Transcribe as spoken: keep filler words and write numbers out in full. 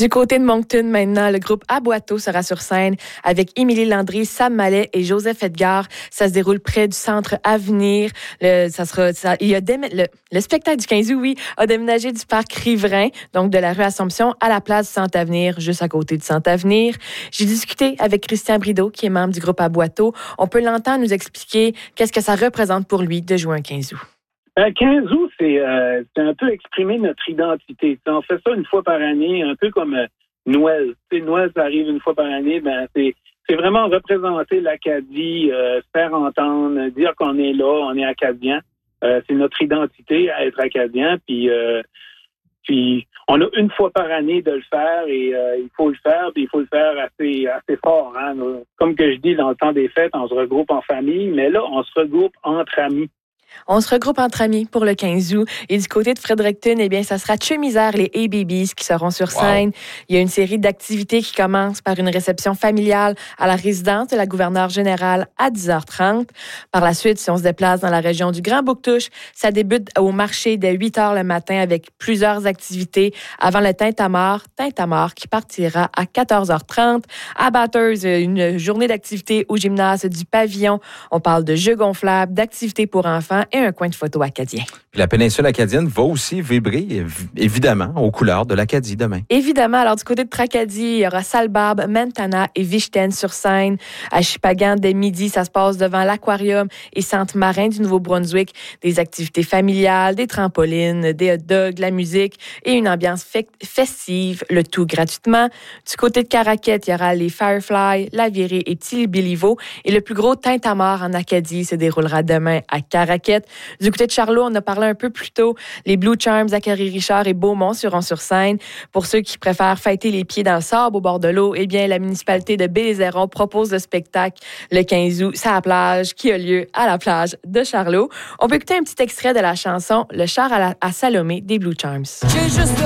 Du côté de Moncton, maintenant, le groupe Aboiteau sera sur scène avec Émilie Landry, Sam Mallet et Joseph Edgar. Ça se déroule près du centre Avenir. Le, ça sera, ça, il y a déme, le, le spectacle du quinze août, oui, a déménagé du parc Riverain, donc de la rue Assomption, à la place du centre Avenir, juste à côté du centre Avenir. J'ai discuté avec Christian Brideau, qui est membre du groupe Aboiteau. On peut l'entendre nous expliquer qu'est-ce que ça représente pour lui de jouer un quinze août. Euh, quinze août, c'est, euh, c'est un peu exprimer notre identité. T'sais, on fait ça une fois par année, un peu comme euh, Noël. T'sais, Noël, ça arrive une fois par année. Ben, c'est, c'est vraiment représenter l'Acadie, euh, se faire entendre, dire qu'on est là, on est acadien. Euh, c'est notre identité à être acadien. Puis, euh, puis, on a une fois par année de le faire et euh, il faut le faire. Puis il faut le faire assez, assez fort. Hein? Comme que je dis, dans le temps des fêtes, on se regroupe en famille, mais là, on se regroupe entre amis. On se regroupe entre amis pour le quinze août. Et du côté de Fredericton, eh bien, ça sera Chemisère, les A B Bs qui seront sur scène. Wow. Il y a une série d'activités qui commencent par une réception familiale à la résidence de la gouverneure générale à dix heures trente. Par la suite, si on se déplace dans la région du Grand Bouctouche, ça débute au marché dès huit heures le matin avec plusieurs activités avant le Tintamarre. Tintamarre qui partira à quatorze heures trente. À Bathurst, une journée d'activités au gymnase du Pavillon. On parle de jeux gonflables, d'activités pour enfants et un coin de photo acadien. Puis la péninsule acadienne va aussi vibrer, évidemment, aux couleurs de l'Acadie demain. Évidemment. Alors, du côté de Tracadie, il y aura Salbarbe, Mentana et Vichten sur scène. À Shippagan, dès midi, ça se passe devant l'Aquarium et Centre marin du Nouveau-Brunswick. Des activités familiales, des trampolines, des hot dogs, la musique et une ambiance fe- festive, le tout gratuitement. Du côté de Caraquette, il y aura les Firefly, la Virée et Tilly-Béliveau. Et le plus gros Tintamarre en Acadie se déroulera demain à Caraquette. Du côté de Charlot, on a parlé un peu plus tôt. Les Blue Charms, Zachary Richard et Beaumont seront sur scène. Pour ceux qui préfèrent fêter les pieds dans le sable au bord de l'eau, eh bien, la municipalité de Baie-des-Hérons propose le spectacle le quinze août, c'est à la plage, qui a lieu à la plage de Charlot. On peut écouter un petit extrait de la chanson Le char à, la, à Salomé des Blue Charms.